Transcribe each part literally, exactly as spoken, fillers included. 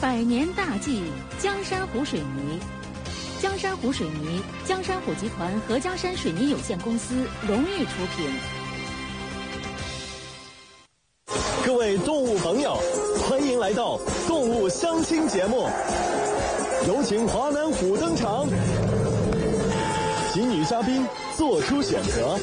百年大计，江山湖水泥。江山湖水泥，江山湖集团和江山水泥有限公司荣誉出品。 各位动物朋友，欢迎来到动物相亲节目，有请华南虎登场，请女嘉宾做出选择。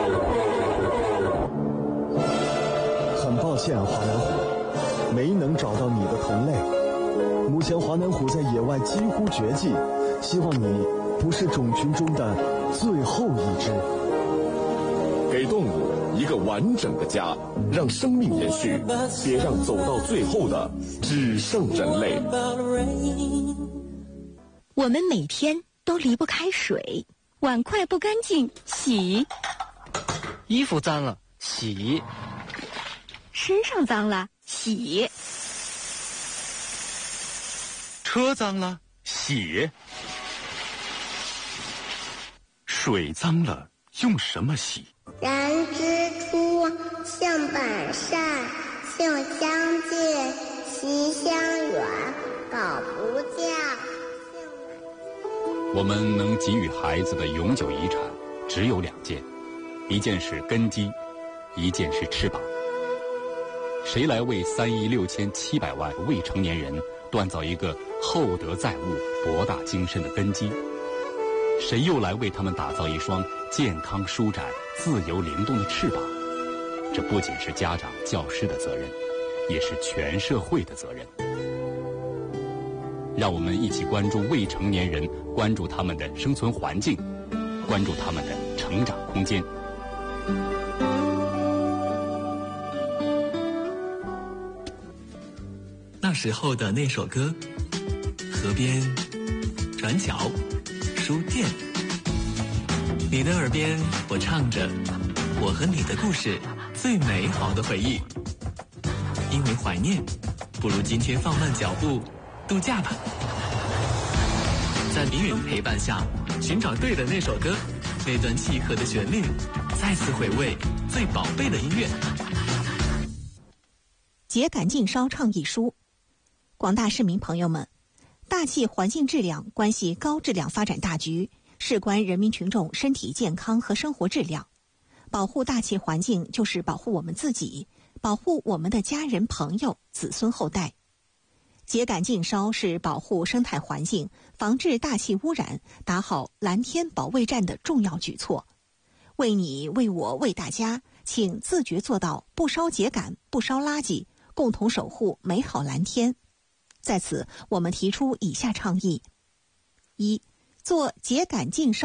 很抱歉，华南虎，没能找到你的同类。目前华南虎在野外几乎绝迹，希望你不是种群中的最后一只。 给动物一个完整的家，让生命延续，别让走到最后的只剩人类。 我们每天都离不开水，碗筷不干净洗， 衣服脏了洗， 身上脏了洗， 车脏了洗，水脏了用什么洗？ 人之初，性本善，性相近，习相远，苟不教。 我们能给予孩子的永久遗产只有两件，一件是根基，一件是翅膀。谁来为三亿六千七百万未成年人锻造一个厚德载物、博大精深的根基？谁又来为他们打造一双健康舒展、自由灵动的翅膀？这不仅是家长、教师的责任，也是全社会的责任。让我们一起关注未成年人，关注他们的生存环境，关注他们的成长空间。 那时候的那首歌，河边、转角、书店，你的耳边我唱着我和你的故事，最美好的回忆。因为怀念，不如今天放慢脚步度假吧。在迷云陪伴下，寻找对的那首歌，那段契合的旋律，再次回味最宝贝的音乐。 秸秆劲烧倡议书。广大市民朋友们，大气环境质量关系高质量发展大局，事关人民群众身体健康和生活质量。保护大气环境就是保护我们自己，保护我们的家人、朋友、子孙后代。秸秆劲烧是保护生态环境、防治大气污染、打好蓝天保卫战的重要举措。为你、为我、为大家，请自觉做到不烧秸秆、不烧垃圾，共同守护美好蓝天。在此，我们提出以下倡议：一、做秸秆劲烧